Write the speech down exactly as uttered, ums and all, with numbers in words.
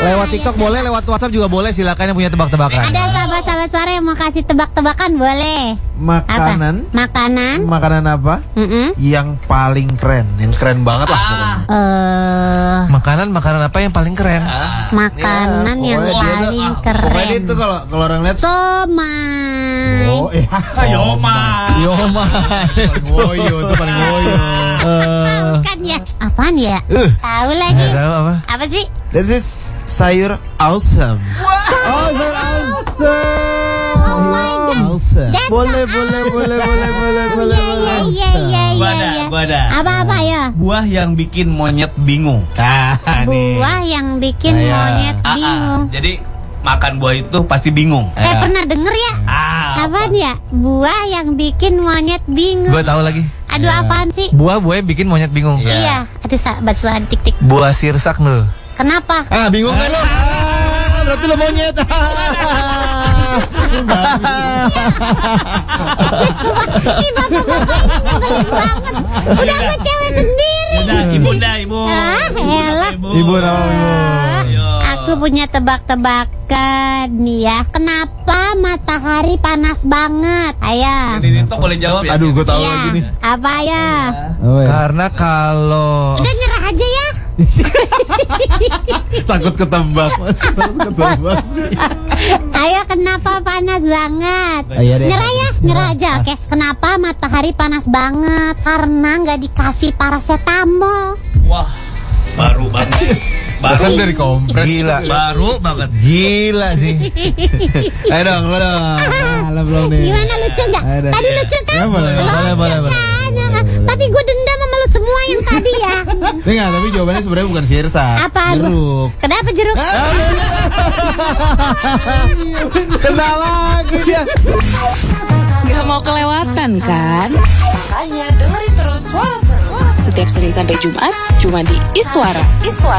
Lewat TikTok boleh, lewat WhatsApp juga boleh. Silakan yang punya tebak-tebakan. Ada sahabat-sahabat suara yang mau kasih tebak-tebakan boleh. Makanan. Apa? Makanan. Makanan apa? Mm-mm. Yang paling keren, yang keren banget lah pokoknya. Eh, Makanan, makanan apa yang paling keren? makanan Ya, yang pokoknya dia paling tuh- keren. Pokoknya dia tuh kalau kalau orang lihat Somai. oh, eh, Yoma. Yoma. Woyo itu paling woyo. Eh, Bukan ya? Apaan ya? Uh, Tahu lagi. nggak tahu apa? Apa sih? this is sayur awesome. Oh, sayur awesome. Oh my god. Awesome. That's Boleh, so boleh, awesome. boleh, boleh, boleh, boleh, Iya, boleh. iya, iya, iya, Gua ada, iya. gua ada. Apa-apa ya? Buah yang bikin monyet bingung. Ah, nih. Buah yang bikin Kayak- monyet Ah, ah. bingung. Jadi makan buah itu pasti bingung. Kayak pernah denger ya? Ah, Apaan ya? Buah yang bikin monyet bingung. Gue tahu lagi. Aduh, apaan sih? Buah buah bikin monyet bingung. Iya. Iya, ada sahabat suara tik-tik. Buah sirsak nul. Kenapa? Ah, bingung kan lo? Ah, berarti lo monyet. Ih, bapak-bapak ini nyebelin banget. Udah sama cewek sendiri. yaudah, ibunda, ibu. Ah, elah. Ibu nama ibu. Ayo. Aku punya tebak-tebakan nih ya. Kenapa matahari panas banget? Ayo. Jadi Tito boleh jawab ya? Aduh, gue tahu Iya. lagi nih. Apa ya? Karena kalau Udah nyerah aja ya. Takut ketebak, Mas. Takut ketebak sih. Ayo, kenapa panas banget? Iya deh. Nyerah ya, nyerah aja. Oke, kenapa matahari panas banget? Karena nggak dikasih paracetamol. Wah, baru banget. Baru, Pesan dari kompres. gila. baru banget. Gila sih. Ayo dong, lo dong. Ah, lo belum nih. Gimana, lucu nggak? Ayo deh. Tadi lucu kan? Ya, boleh, Lucu boleh, boleh, boleh. kan? Tapi gue dendam sama lu semua yang tadi ya. Enggak, tapi jawabannya sebenarnya bukan sirsa. Apa? Jeruk. Kenapa jeruk? Kena lagi dia. Gak mau kelewatan kan? Makanya dengerin terus Suara Seru setiap Senin sampai Jumat cuma di Iswara. Iswara.